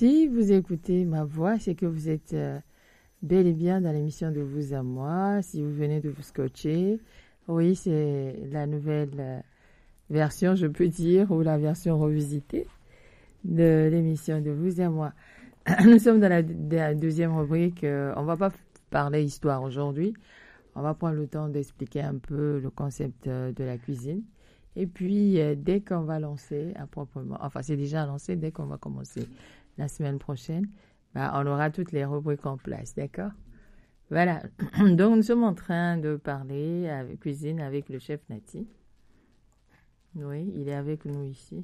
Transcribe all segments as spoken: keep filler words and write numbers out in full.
Si vous écoutez ma voix, c'est que vous êtes euh, bel et bien dans l'émission de Vous à moi. Si vous venez de vous scotcher, oui, c'est la nouvelle euh, version, je peux dire, ou la version revisitée de l'émission de Vous à moi. Nous sommes dans la, la deuxième rubrique. Euh, on va pas parler histoire aujourd'hui. On va prendre le temps d'expliquer un peu le concept euh, de la cuisine. Et puis, euh, dès qu'on va lancer à proprement, enfin, c'est déjà lancé, dès qu'on va commencer la semaine prochaine, bah, on aura toutes les rubriques en place, d'accord? Voilà. Donc, nous sommes en train de parler avec cuisine avec le chef Nati. Oui, il est avec nous ici.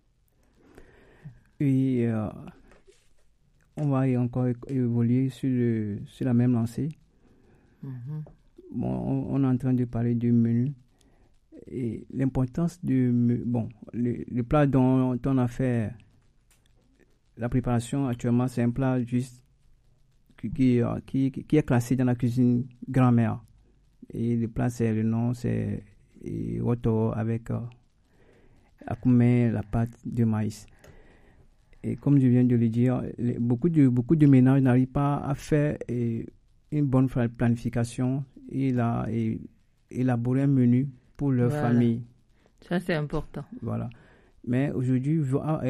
Oui, euh, on va encore évoluer sur, le, sur la même lancée. Mm-hmm. Bon, on, on est en train de parler du menu. Et l'importance du bon le, le plat dont on a fait la préparation actuellement, c'est un plat juste qui, qui, qui, qui est classé dans la cuisine grand-mère. Et le plat, c'est le nom, c'est roto avec euh, akoumé, la pâte de maïs. Et comme je viens de le dire, les, beaucoup de beaucoup de ménages n'arrivent pas à faire et, une bonne planification et, la, et élaborer un menu pour leur voilà. famille. Ça, c'est important. Voilà. Mais aujourd'hui,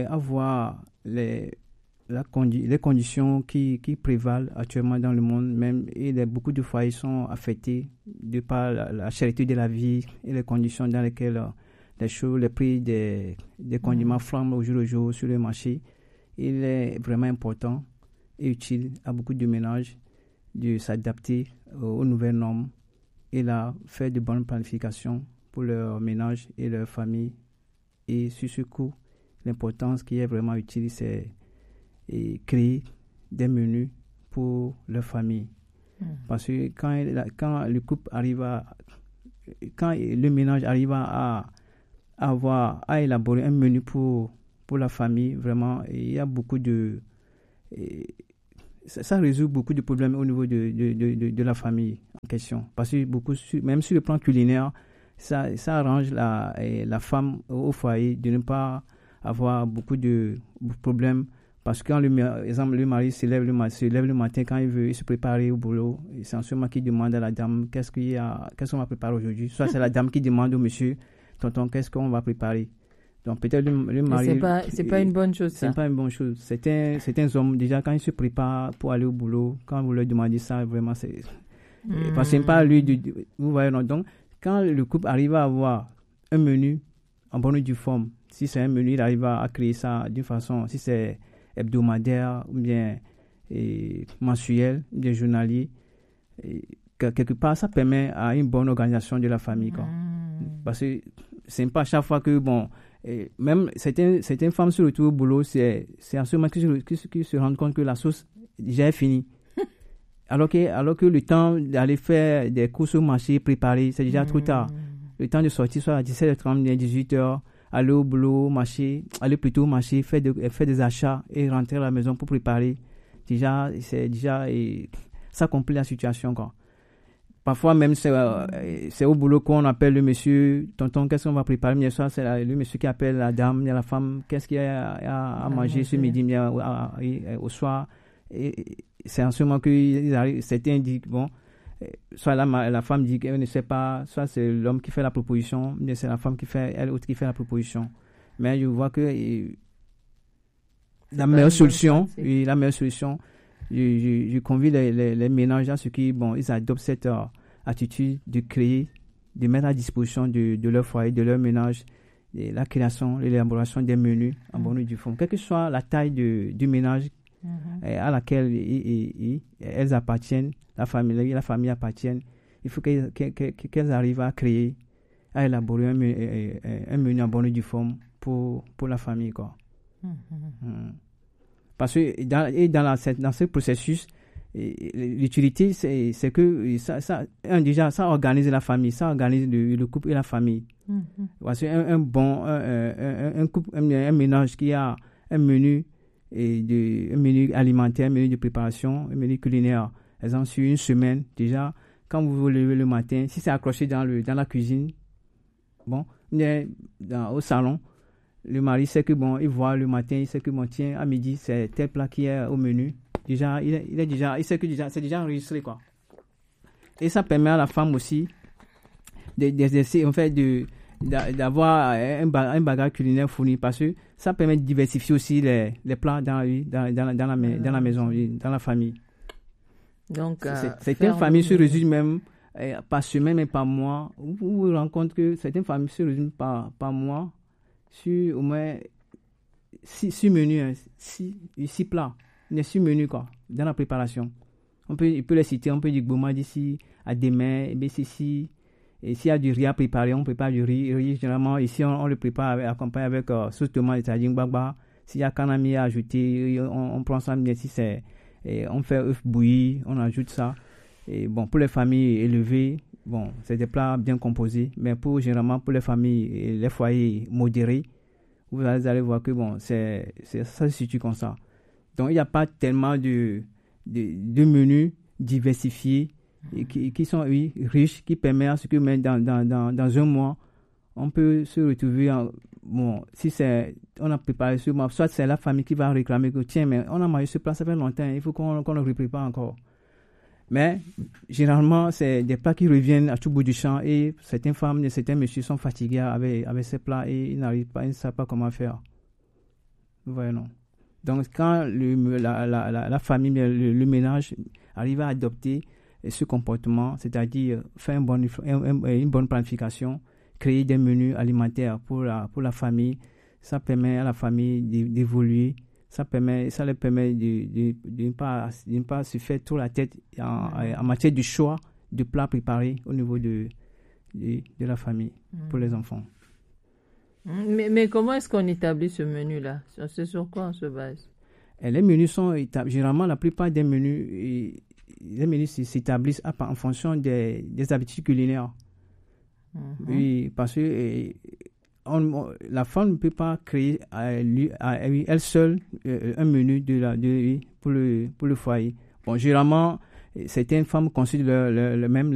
avoir les, la condi- les conditions qui, qui prévalent actuellement dans le monde, même, et les, beaucoup de foyers sont affectés de par la, la cherté de la vie et les conditions dans lesquelles euh, les choses, les prix des, des condiments mmh. flambent au jour le jour sur le marché. Il est vraiment important et utile à beaucoup de ménages de s'adapter aux nouvelles normes et là, faire de bonnes planifications pour leur ménage et leur famille. Et sur ce coup, l'importance qui est vraiment utile, c'est et créer des menus pour leur famille. Mmh. Parce que quand, quand le couple arrive à... Quand le ménage arrive à, à, avoir, à élaborer un menu pour, pour la famille, vraiment, il y a beaucoup de... Et, ça, ça résout beaucoup de problèmes au niveau de, de, de, de, de la famille en question. Parce que beaucoup, même sur le plan culinaire, ça, ça arrange la, la femme au foyer de ne pas avoir beaucoup de problèmes. Parce que quand le, exemple, le mari se lève le, se lève le matin, quand il veut se préparer au boulot, c'est en ce moment qu'il demande à la dame qu'est-ce qu'il y a, qu'est-ce qu'on va préparer aujourd'hui. Soit c'est la dame qui demande au monsieur, tonton, qu'est-ce qu'on va préparer. Donc peut-être le, le mari... C'est pas, c'est pas une bonne chose, ça. C'est pas une bonne chose. Certains, certains hommes, déjà, quand ils se préparent pour aller au boulot, quand vous leur demandez ça, vraiment, c'est... Mmh. Parce que c'est pas lui... Du, vous voyez, non. Donc, quand le couple arrive à avoir un menu en bonne et due forme, si c'est un menu, il arrive à créer ça d'une façon... Si c'est hebdomadaire, ou bien et, mensuel, ou bien journalier, et, quelque part, ça permet à une bonne organisation de la famille, quoi. Mmh. Parce que c'est pas à chaque fois que, bon... Et même certaines, certaines femmes se retrouvent au boulot, c'est, c'est à ce moment qu'ils se, qu'ils se rendent compte que la sauce déjà est finie. alors, que, alors que le temps d'aller faire des courses au marché, préparer, c'est déjà mmh. trop tard. Le temps de sortir soit à dix-sept heures trente, dix-huit heures, aller au boulot, au marché, aller plutôt au marché, faire, de, faire des achats et rentrer à la maison pour préparer. Déjà, c'est déjà, et, ça complique la situation, quoi. Parfois même, c'est, euh, c'est au boulot qu'on appelle le monsieur, tonton, qu'est-ce qu'on va préparer? Bien sûr, c'est la, le monsieur qui appelle la dame, la femme, qu'est-ce qu'il y a à, à, à manger ce midi, bien, à, à, à, au soir. Et c'est en ce moment que arrivent, certains disent, bon, soit la, la femme dit qu'elle ne sait pas, soit c'est l'homme qui fait la proposition, bien c'est la femme qui fait, elle autre qui fait la proposition. Mais je vois que et, la meilleure solution, oui, la meilleure solution, Je, je, je convie les, les, les ménages à ceux qui, bon, ils adoptent cette euh, attitude de créer, de mettre à disposition de, de leur foyer, de leur ménage, de la création, l'élaboration des menus en mmh. bonne et due forme. Quelle que soit la taille de, du ménage mmh. euh, à laquelle ils, ils, ils, elles appartiennent, la famille, la famille appartienne, il faut qu'elles, qu'elles, qu'elles arrivent à créer, à élaborer un, un, un menu en bonne et due forme pour, pour la famille, quoi. Mmh. Mmh. Parce que dans, et dans, la, dans ce processus, l'utilité, c'est, c'est que ça, ça, un, déjà, ça organise la famille, ça organise le, le couple et la famille. Mm-hmm. Parce qu'un un bon, un, un, un, couple, un, un ménage qui a un menu, et de, un menu alimentaire, un menu de préparation, un menu culinaire, par exemple, sur une semaine, déjà, quand vous vous levez le matin, si c'est accroché dans, le, dans la cuisine, bon, dans, au salon, Le mari sait que bon, il voit le matin, il sait que bon, tiens, à midi, c'est tel plat qui est au menu. Déjà, il est, il est déjà, il sait que déjà, c'est déjà enregistré, quoi. Et ça permet à la femme aussi d'exercer, en fait, de, d'avoir un, un bagage culinaire fourni, parce que ça permet de diversifier aussi les, les plats dans la vie, dans, dans, dans, la, dans la maison, dans la famille. Donc, euh, certaines familles se résument même euh, par semaine, mais par mois. Vous vous rencontrez que certaines familles se résument par, par mois sur au moins six, six menus, hein, six, six plats, six menus, quoi, dans la préparation. On peut, il peut les citer, on peut dire Gboma d'ici à demain, et bien si, et s'il y a du riz à préparer, on prépare du riz. riz généralement, ici, on, on le prépare avec, accompagné avec euh, sauce tomate, c'est-à-dire gbagba. S'il y a kanami à ajouter, on, on prend ça, bien si c'est, et on fait œuf bouilli, on ajoute ça. Et bon, pour les familles élevées, bon, c'est des plats bien composés, mais pour, généralement, pour les familles et les foyers modérés, vous allez, allez voir que bon, c'est, c'est, ça se situe comme ça. Donc, il n'y a pas tellement de, de, de menus diversifiés et qui, qui sont, oui, riches, qui permettent à ce que même dans, dans, dans, dans un mois, on peut se retrouver en, bon, si c'est, on a préparé ce mois, soit c'est la famille qui va réclamer que, tiens, mais on a mangé ce plat, ça fait longtemps, il faut qu'on, qu'on le reprépare encore. Mais, généralement, c'est des plats qui reviennent à tout bout du champ et certaines femmes et certains messieurs sont fatigués avec, avec ces plats et ils n'arrivent pas, ils ne savent pas comment faire. Vous voyez, non? Donc, quand le, la, la, la, la famille, le, le ménage arrive à adopter ce comportement, c'est-à-dire faire une bonne, une bonne planification, créer des menus alimentaires pour la, pour la famille, ça permet à la famille d'évoluer, ça, permet, ça leur permet de, de, de, ne pas, de ne pas se faire trop la tête en, en matière de choix de plats préparés au niveau de, de, de la famille pour les enfants. Mais, mais comment est-ce qu'on établit ce menu-là? C'est sur quoi on se base? Et les menus sont établis, généralement la plupart des menus, et, les menus s'établissent en fonction des, des habitudes culinaires. Mm-hmm. Oui, parce que et, on, on, la femme ne peut pas créer à, lui, à, à elle seule euh, un menu de la, de, pour, le, pour le foyer. Bon, généralement, certaines femmes considèrent le, le, le même